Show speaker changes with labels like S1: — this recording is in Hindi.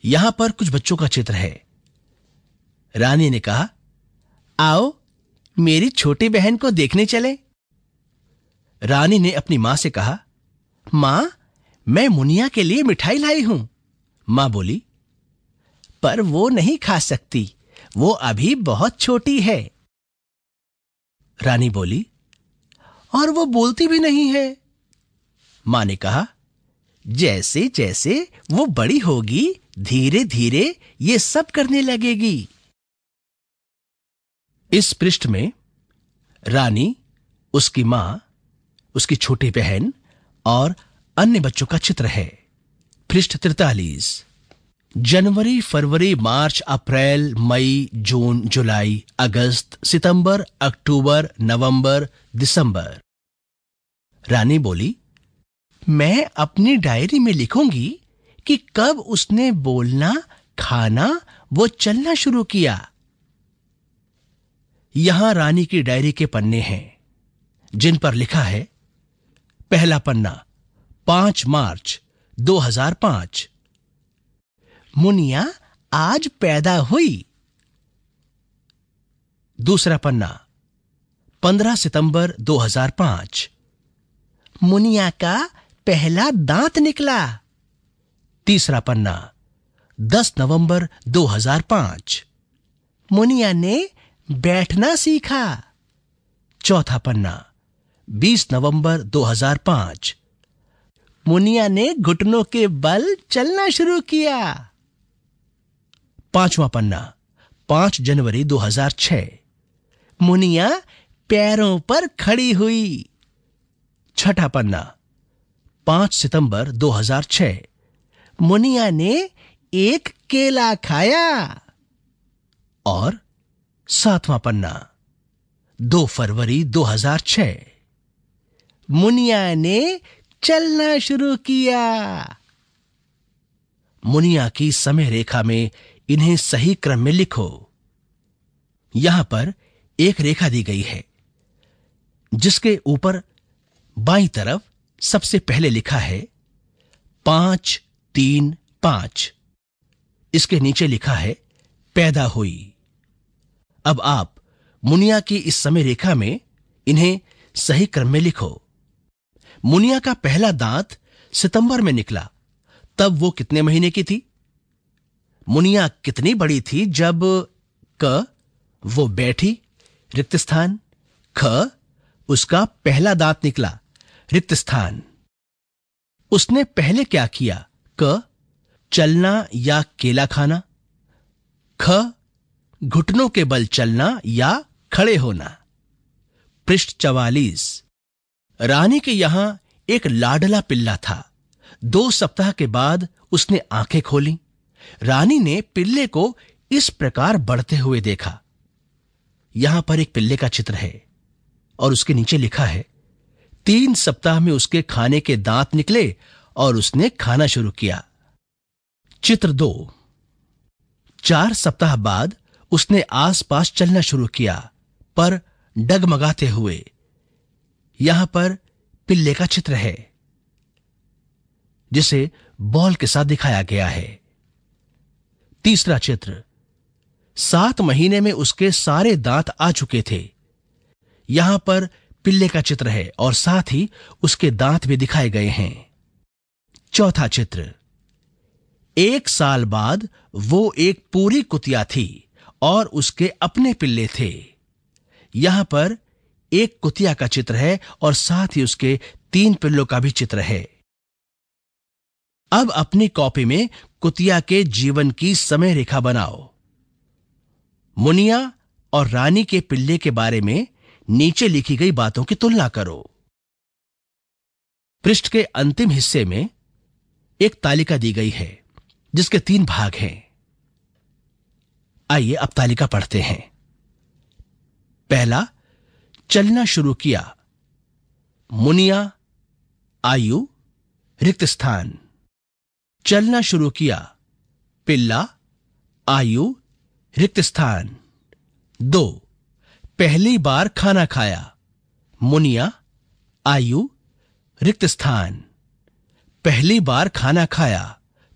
S1: यहां पर कुछ बच्चों का चित्र है। रानी ने कहा, आओ मेरी छोटी बहन को देखने चले। रानी ने अपनी मां से कहा, मां, मैं मुनिया के लिए मिठाई लाई हूं। मां बोली, पर वो नहीं खा सकती, वो अभी बहुत छोटी है। रानी बोली, और वो बोलती भी नहीं है। मां ने कहा, जैसे जैसे वो बड़ी होगी धीरे धीरे ये सब करने लगेगी। इस पृष्ठ में रानी, उसकी मां, उसकी छोटी बहन और अन्य बच्चों का चित्र है। पृष्ठ 43। जनवरी, फरवरी, मार्च, अप्रैल, मई, जून, जुलाई, अगस्त, सितंबर, अक्टूबर, नवंबर, दिसंबर। रानी बोली, मैं अपनी डायरी में लिखूंगी कि कब उसने बोलना, खाना, वो चलना शुरू किया। यहां रानी की डायरी के पन्ने हैं जिन पर लिखा है, पहला पन्ना 5 मार्च 2005, मुनिया आज पैदा हुई। दूसरा पन्ना 15 सितंबर 2005, मुनिया का पहला दांत निकला। तीसरा पन्ना 10 नवंबर 2005, मुनिया ने बैठना सीखा। चौथा पन्ना 20 नवंबर 2005, मुनिया ने घुटनों के बल चलना शुरू किया। पांचवा पन्ना 5 जनवरी 2006, मुनिया पैरों पर खड़ी हुई। छठा पन्ना 5 सितंबर 2006, मुनिया ने एक केला खाया। और सातवां पन्ना 2 फरवरी 2006, मुनिया ने चलना शुरू किया। मुनिया की समय रेखा में इन्हें सही क्रम में लिखो। यहां पर एक रेखा दी गई है जिसके ऊपर बाईं तरफ सबसे पहले लिखा है 5, 3, 5। इसके नीचे लिखा है पैदा हुई। अब आप मुनिया की इस समय रेखा में इन्हें सही क्रम में लिखो। मुनिया का पहला दांत सितंबर में निकला, तब वो कितने महीने की थी? मुनिया कितनी बड़ी थी जब क, वो बैठी, रिक्त स्थान, ख, उसका पहला दांत निकला, रिक्त स्थान। उसने पहले क्या किया? क, चलना या केला खाना। ख, घुटनों के बल चलना या खड़े होना। पृष्ठ 44। रानी के यहां एक लाडला पिल्ला था। 2 सप्ताह के बाद उसने आंखें खोली। रानी ने पिल्ले को इस प्रकार बढ़ते हुए देखा। यहां पर एक पिल्ले का चित्र है और उसके नीचे लिखा है, 3 सप्ताह में उसके खाने के दांत निकले और उसने खाना शुरू किया। चित्र 2। 4 सप्ताह बाद उसने आसपास चलना शुरू किया, पर डगमगाते हुए। यहां पर पिल्ले का चित्र है जिसे बॉल के साथ दिखाया गया है। तीसरा चित्र, 7 महीने में उसके सारे दांत आ चुके थे। यहां पर पिल्ले का चित्र है और साथ ही उसके दांत भी दिखाए गए हैं। चौथा चित्र, 1 साल बाद वो एक पूरी कुतिया थी और उसके अपने पिल्ले थे। यहां पर एक कुतिया का चित्र है और साथ ही उसके 3 पिल्लों का भी चित्र है। अब अपनी कॉपी में कुतिया के जीवन की समय रेखा बनाओ। मुनिया और रानी के पिल्ले के बारे में नीचे लिखी गई बातों की तुलना करो। पृष्ठ के अंतिम हिस्से में एक तालिका दी गई है जिसके 3 भाग हैं। आइए अब तालिका पढ़ते हैं। पहला, चलना शुरू किया। मुनिया, आयु, रिक्त स्थान। चलना शुरू किया, पिल्ला, आयु, रिक्त स्थान। 2, पहली बार खाना खाया। मुनिया, आयु, रिक्त स्थान। पहली बार खाना खाया।